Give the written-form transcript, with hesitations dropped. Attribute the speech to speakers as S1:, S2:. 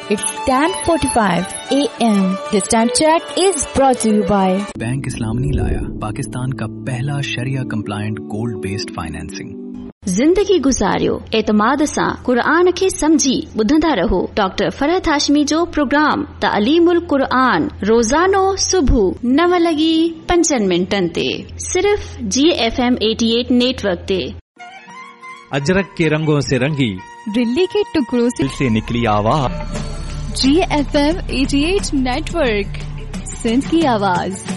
S1: It's 10:45 AM. This time check is brought to you by
S2: bank इस्लाम नहीं लाया, पाकिस्तान का पहला शरिया कंप्लायंट गोल्ड बेस्ड फाइनेंसिंग।
S3: ज़िंदगी गुज़ारियो एतमाद सां क़ुरान खे समझी ॿुधंदा रहो। डॉक्टर फरहत हाशमी जो प्रोग्राम तालीमुल क़ुरान रोज़ानो सुबुह 9:05 ते सिर्फ़ GFM 88 नेटवर्क ते।
S4: अजरक के रंगों से रंगी,
S1: दिल्ली के टुकड़ों
S4: से निकली आवाज,
S1: GFM 88 नेटवर्क, सिंध की आवाज।